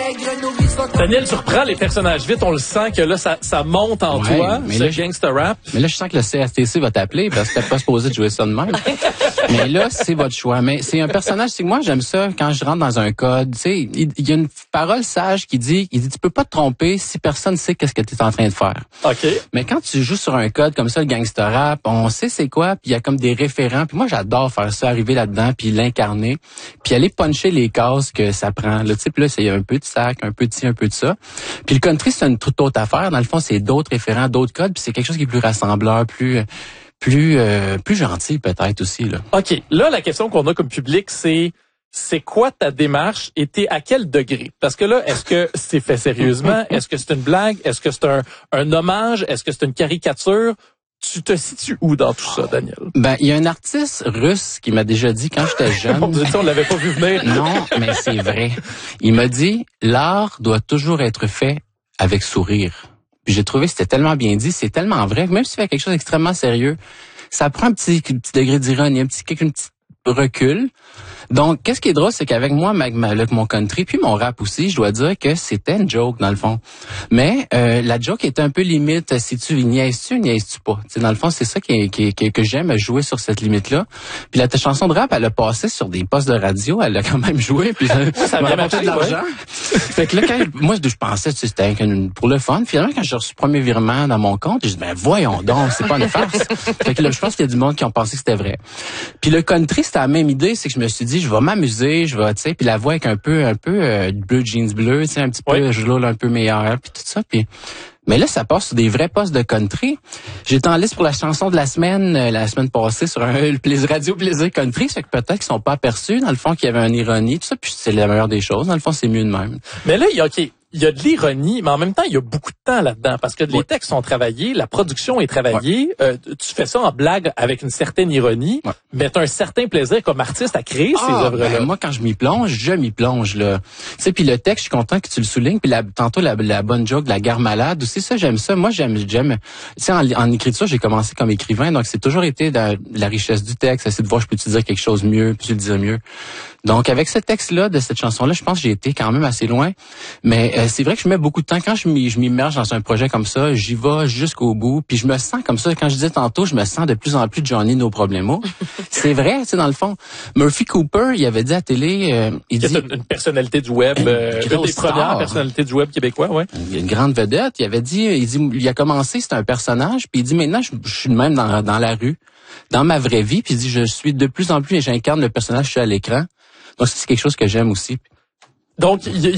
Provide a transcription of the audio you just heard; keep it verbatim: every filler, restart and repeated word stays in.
Daniel, tu reprends les personnages vite, on le sent que là, ça, ça monte en ouais, toi, mais ce là, gangster rap. Mais là, je sens que le C R T C va t'appeler parce que t'es pas supposé de jouer ça de même. Mais là, c'est votre choix. Mais c'est un personnage, c'est que moi, j'aime ça quand je rentre dans un code. Tu sais, il, il y a une parole sage qui dit, il dit, tu peux pas te tromper si personne sait qu'est-ce que tu es en train de faire. OK. Mais quand tu joues sur un code comme ça, le gangster rap, on sait c'est quoi, puis il y a comme des référents. Puis moi, j'adore faire ça, arriver là-dedans, puis l'incarner, puis aller puncher les cases que ça prend. Le type là, c'est un peu de sac, un peu de ci, un peu de ça. Puis le country, c'est une toute autre affaire. Dans le fond, c'est d'autres référents, d'autres codes, puis c'est quelque chose qui est plus rassembleur, plus plus euh, plus gentil peut-être aussi là. OK. Là, la question qu'on a comme public, c'est c'est quoi ta démarche et t'es à quel degré? Parce que là, est-ce que c'est fait sérieusement? Est-ce que c'est une blague? Est-ce que c'est un, un hommage? Est-ce que c'est une caricature? Tu te situes où dans tout ça, Daniel? Ben, il y a un artiste russe qui m'a déjà dit quand j'étais jeune. Mon Dieu, on l'avait pas vu venir. Non, mais c'est vrai. Il m'a dit, l'art doit toujours être fait avec sourire. Puis j'ai trouvé que c'était tellement bien dit, c'est tellement vrai, même si tu fais quelque chose d'extrêmement sérieux, ça prend un petit, un petit degré d'ironie, un petit, un petit recul. Donc, qu'est-ce qui est drôle, c'est qu'avec moi, avec, ma, avec mon country, puis mon rap aussi, je dois dire que c'était une joke, dans le fond. Mais euh, la joke était un peu limite, si tu niaises-tu ou niaises-tu pas. T'sais, dans le fond, c'est ça qui, qui, qui, que j'aime, jouer sur cette limite-là. Puis la ta chanson de rap, elle a passé sur des postes de radio, elle a quand même joué, puis ça, ça m'a rapporté de l'argent. Ouais. Fait que là, quand moi, je pensais que c'était pour le fun. Finalement, quand j'ai reçu le premier virement dans mon compte, j'ai dit, ben voyons donc, c'est pas une farce. Fait que là, je pense qu'il y a du monde qui ont pensé que c'était vrai. Puis le country, c'était la même idée, c'est que je me suis dit, je vais m'amuser, je vais, tu sais, puis la voix avec un peu, un peu euh, bleu jeans bleu, tu sais, un petit peu, oui. Je roule un peu meilleur, puis tout ça, puis. Mais là, ça passe sur des vrais postes de country. J'étais en liste pour la chanson de la semaine, euh, la semaine passée, sur un le plaisir, radio plaisir country, c'est que peut-être qu'ils sont pas aperçus, dans le fond, qu'il y avait une ironie, tout ça, puis c'est la meilleure des choses. Dans le fond, c'est mieux de même. Mais là, il y a, OK. Il y a de l'ironie, mais en même temps, il y a beaucoup de temps là-dedans parce que les oui. textes sont travaillés, la production est travaillée. Ouais. Euh, tu fais ça en blague avec une certaine ironie, ouais. mais tu as un certain plaisir comme artiste à créer ah, ces œuvres-là. Ben, moi, quand je m'y plonge, je m'y plonge là. Tu sais, puis le texte, je suis content que tu le soulignes. Puis la, tantôt la, la bonne joke de la gare malade aussi, ça j'aime ça. Moi, j'aime, j'aime. Tu sais, en, en écriture, j'ai commencé comme écrivain, donc c'est toujours été de la richesse du texte, essayer de voir je peux te dire quelque chose mieux, puis tu le dire mieux. Donc avec ce texte-là de cette chanson-là, je pense que j'ai été quand même assez loin, mais euh, c'est vrai que je mets beaucoup de temps quand je m'y, je m'immerge dans un projet comme ça, j'y vais jusqu'au bout, puis je me sens comme ça. Quand je disais tantôt, je me sens de plus en plus Johnny No Problemo. C'est vrai, tu sais, dans le fond. Murphy Cooper, il avait dit à la télé, euh, il dit une, une personnalité du web, euh, une, une des star. Premières personnalités du web québécois, ouais. Une grande vedette. Il avait dit, il dit, il a commencé, c'était un personnage, puis il dit maintenant, je, je suis le même dans, dans la rue, dans ma vraie vie, puis il dit, je suis de plus en plus, et j'incarne le personnage que je suis à l'écran. Donc c'est quelque chose que j'aime aussi. Donc, il